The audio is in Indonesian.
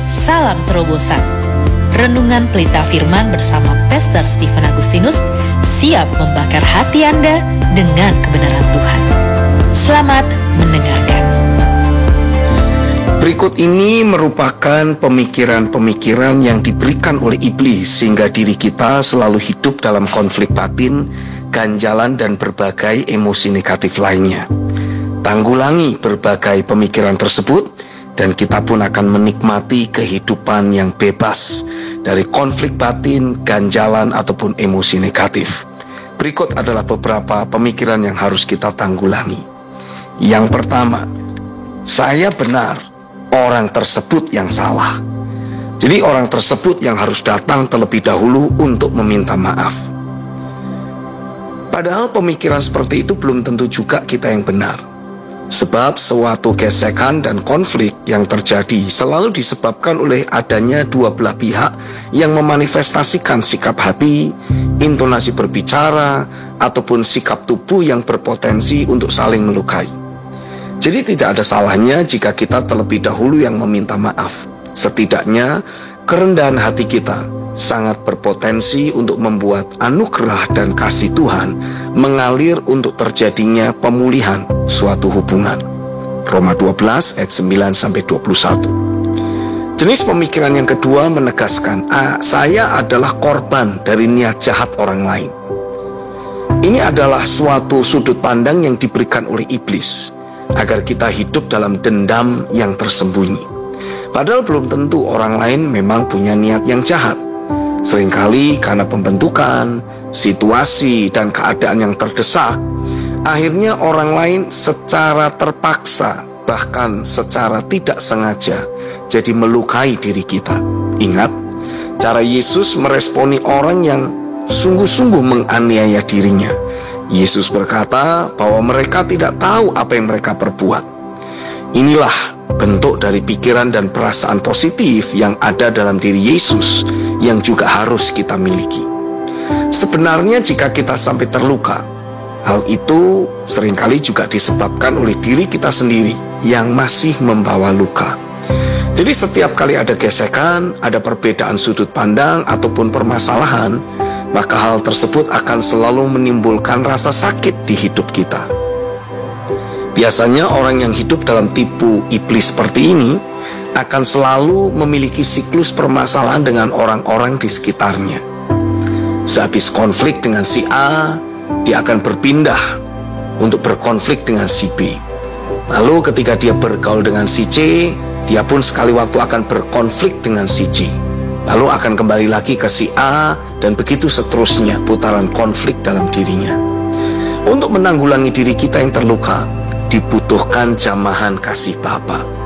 salam terobosan. Renungan Pelita Firman bersama Pastor Stephen Agustinus siap membakar hati Anda dengan kebenaran Tuhan. Selamat mendengarkan. Berikut ini merupakan pemikiran-pemikiran yang diberikan oleh iblis sehingga diri kita selalu hidup dalam konflik batin, ganjalan, dan berbagai emosi negatif lainnya. Tanggulangi berbagai pemikiran tersebut dan kita pun akan menikmati kehidupan yang bebas dari konflik batin, ganjalan, ataupun emosi negatif. Berikut adalah beberapa pemikiran yang harus kita tanggulangi. Yang pertama, saya benar, orang tersebut yang salah. Jadi orang tersebut yang harus datang terlebih dahulu untuk meminta maaf. Padahal pemikiran seperti itu belum tentu juga kita yang benar. Sebab suatu gesekan dan konflik yang terjadi selalu disebabkan oleh adanya dua belah pihak yang memanifestasikan sikap hati, intonasi berbicara, ataupun sikap tubuh yang berpotensi untuk saling melukai. Jadi tidak ada salahnya jika kita terlebih dahulu yang meminta maaf. Setidaknya kerendahan hati kita sangat berpotensi untuk membuat anugerah dan kasih Tuhan mengalir untuk terjadinya pemulihan suatu hubungan. Roma 12 ayat 9-21. Jenis pemikiran yang kedua menegaskan, saya adalah korban dari niat jahat orang lain. Ini adalah suatu sudut pandang yang diberikan oleh iblis agar kita hidup dalam dendam yang tersembunyi. Padahal belum tentu orang lain memang punya niat yang jahat. Seringkali karena pembentukan, situasi, dan keadaan yang terdesak, akhirnya orang lain secara terpaksa, bahkan secara tidak sengaja, jadi melukai diri kita. Ingat, cara Yesus meresponi orang yang sungguh-sungguh menganiaya dirinya. Yesus berkata bahwa mereka tidak tahu apa yang mereka perbuat. Inilah bentuk dari pikiran dan perasaan positif yang ada dalam diri Yesus yang juga harus kita miliki. Sebenarnya jika kita sampai terluka, hal itu seringkali juga disebabkan oleh diri kita sendiri yang masih membawa luka. Jadi setiap kali ada gesekan, ada perbedaan sudut pandang ataupun permasalahan, maka hal tersebut akan selalu menimbulkan rasa sakit di hidup kita. Biasanya orang yang hidup dalam tipu iblis seperti ini akan selalu memiliki siklus permasalahan dengan orang-orang di sekitarnya. Sehabis konflik dengan si A, dia akan berpindah untuk berkonflik dengan si B. Lalu ketika dia bergaul dengan si C, dia pun sekali waktu akan berkonflik dengan si C. Lalu akan kembali lagi ke si A, dan begitu seterusnya putaran konflik dalam dirinya. Untuk menanggulangi diri kita yang terluka, dibutuhkan jamahan kasih Bapa.